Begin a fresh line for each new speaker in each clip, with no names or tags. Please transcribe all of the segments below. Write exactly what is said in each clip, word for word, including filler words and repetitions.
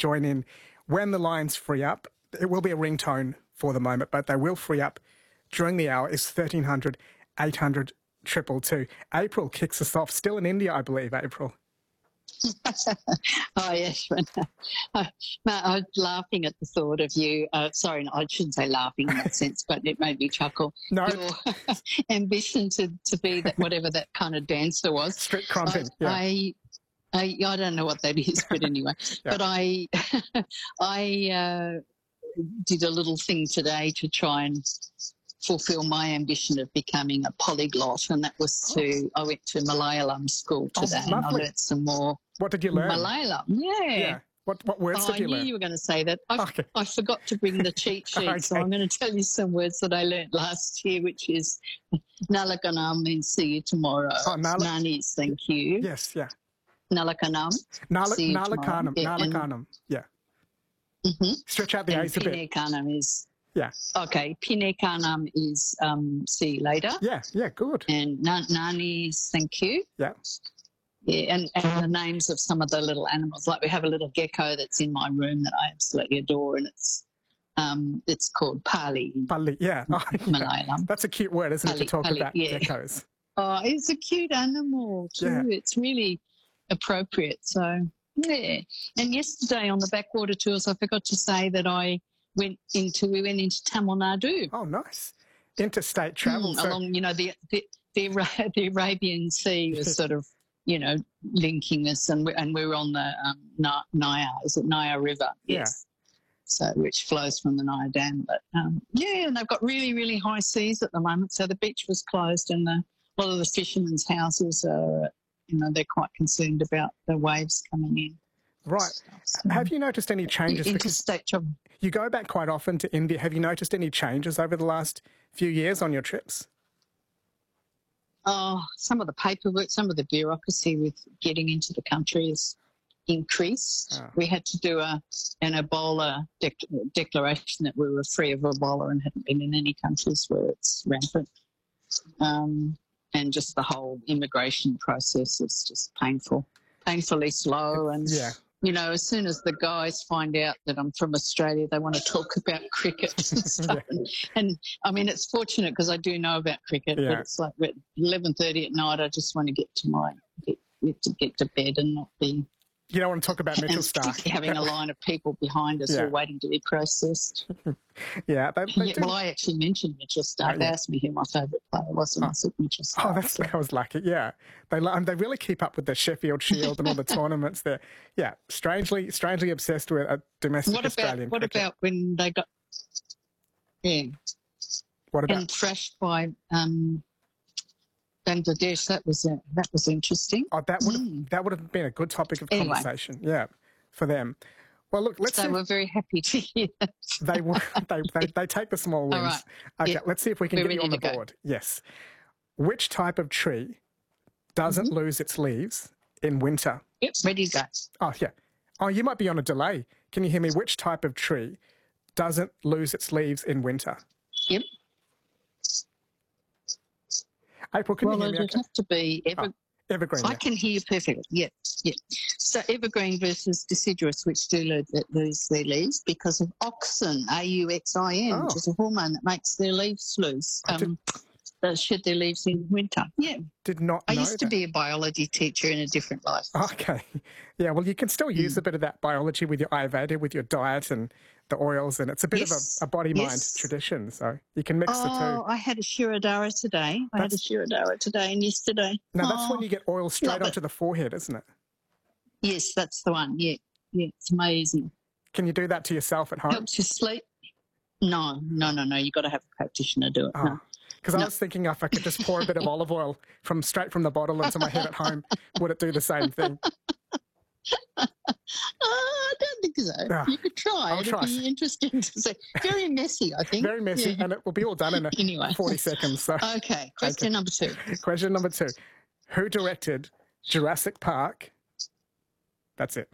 join in when the lines free up. It will be a ringtone for the moment, but they will free up during the hour. Is thirteen hundred, eight hundred, two two two. April kicks us off. Still in India, I believe, April.
Oh, yes. I, I was laughing at the thought of you. Uh, sorry, I shouldn't say laughing in that sense, but it made me chuckle.
No.
Your ambition to, to be that, whatever that kind of dancer was.
Street crumping,
I,
yeah.
I, I, I don't know what that is, but anyway.
Yeah.
But I, I uh, did a little thing today to try and fulfill my ambition of becoming a polyglot, and that was to, I went to Malayalam school today,
oh,
and I learnt some more.
What did you learn?
Malayalam, yeah.
Yeah. What, what words
oh,
did you
I knew
learn?
you were going to say that. I,
Okay.
I forgot to bring the cheat sheet,
Okay.
so I'm going to tell you some words that I learnt last year, which is Nalakanam means see you tomorrow.
Oh, Nala-
Nanis, thank you.
Yes, yeah.
Nalakanam.
Nala-
see you
Nalakanam.
tomorrow. Yeah, and-
Nalakanam. Yeah.
Mhm.
Stretch out the
And
A's a bit.
Pinekanam is,
Yeah.
okay, Pinekanam is um, see you later.
Yeah, yeah, good.
And na- Nanis, thank you.
Yeah.
Yeah, and, and the names of some of the little animals. Like we have a little gecko that's in my room that I absolutely adore, and it's um, it's called Pali in
Pali, yeah. Oh, yeah.
Malayalam.
That's a cute word, isn't it, to
Pali-
talk
Pali,
about
yeah.
geckos?
Oh, it's a cute animal too.
Yeah.
It's really appropriate. So, yeah. And yesterday on the backwater tours, I forgot to say that I went into, we went into Tamil Nadu.
Oh, nice. Interstate travel.
Mm,
so,
along, you know, the, the, the, Ara- the Arabian Sea was sort of, you know, linking us, and we, and we were on the um, Na- Naya, is it Naya River? Yes. So, which flows from the Naya Dam. But, um, yeah, and they've got really, really high seas at the moment. So the beach was closed, and the, a lot of the fishermen's houses are, you know, they're quite concerned about the waves coming in.
right.
So,
Have you noticed any changes? Because
interstate travel.
you go back quite often to India. Have you noticed any changes over the last few years on your trips?
Oh, some of the paperwork, some of the bureaucracy with getting into the country has increased.
Oh.
We had to do a an Ebola dec- declaration that we were free of Ebola and hadn't been in any countries where it's rampant. Um, and just the whole immigration process is just painful, painfully slow. And,
Yeah.
you know, as soon as the guys find out that I'm from Australia, they want to talk about cricket and stuff.
Yeah.
And, and, I mean, it's fortunate because I do know about cricket,
Yeah.
but it's like at eleven thirty at night, I just want to get to my, get, get to get to bed and not be,
You don't want to talk about Mitchell
and
Stark.
particularly having a line of people behind us
Yeah.
all waiting to be processed.
Yeah, they, they
Yeah,
do.
well, I actually mentioned Mitchell Stark.
Oh,
They
yeah.
asked me who my favourite player was, and I said Mitchell Stark.
Oh, that's I was lucky. Yeah, they lo- and they really keep up with the Sheffield Shield and all the tournaments. They're yeah, strangely strangely obsessed with a domestic
What about
Australian.
what
cricket.
about when they got yeah
what about?
and thrashed by um, Bangladesh? That was uh, that was interesting.
Oh, that would have
Mm.
that would have been a good topic of
Anyway.
conversation. Yeah, for them. Well, look, let's
They
see.
were very happy to hear that.
They, will- they they they take the small wins.
All right.
Okay,
Yeah.
let's see if we can
We're
get you
ready
on the
to go.
board. Yes. Which type of tree doesn't
Mm-hmm.
lose its leaves in winter?
Yep, ready to go.
Oh, yeah. Oh, you might be on a delay. Can you hear me? Which type of tree doesn't lose its leaves in winter?
Yep.
April, can
Well,
you
it
hear me?
would
Okay.
have to be ever.
Oh, evergreen.
I
yeah.
can hear you perfectly. Yeah, yeah. So evergreen versus deciduous, which do lo- that lose their leaves because of auxin, A U X I N,
Oh.
which is a hormone that makes their leaves loose.
I did-
Um, they shed their leaves in winter. Yeah,
Did not
I
know
used to
that.
be a biology teacher in a different life.
Okay. Yeah, well, you can still use a bit of that biology with your Ayurveda, with your diet and the oils, and it's a bit
Yes.
of a, a body-mind
Yes.
tradition, so you can mix the
Oh,
two.
I had a Shirodara today. I had a
That's-
Shirodara today and yesterday.
Now, that's
Oh,
when you get oil straight
love it.
onto the forehead, isn't it?
Yes, that's the one. Yeah, yeah, it's amazing.
Can you do that to yourself at home?
Helps you sleep. No, no, no, no. You've got to have a practitioner do it. No.
Because I
No.
was thinking if I could just pour a bit of olive oil from straight from the bottle into my head at home, would it do the same thing?
Oh, I don't think so.
Ah,
You could try.
I'll
It'd
try.
be interesting to see. Very messy, I think.
Very messy,
Yeah.
and it will be all done in a
Anyway.
forty seconds. So,
Okay, question number two.
question number two: who directed Jurassic Park? That's it.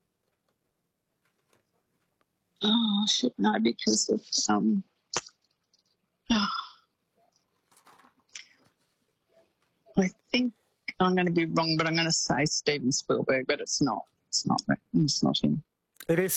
Oh, I should know because of um. oh. I think I'm going to be wrong, but I'm going to say Steven Spielberg, but it's not. It's not. It's not him.
It is